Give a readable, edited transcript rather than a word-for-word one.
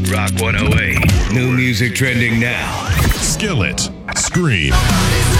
Rock 108. New music trending now. Skillet. Scream.